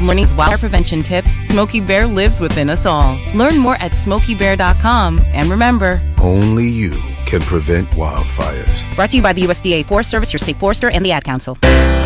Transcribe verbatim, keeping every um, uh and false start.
learning wildfire prevention tips, Smokey Bear lives within us all. Learn more at smokey bear dot com. And remember, only you can prevent wildfires. Brought to you by the U S D A Forest Service, your state forester, and the Ad Council.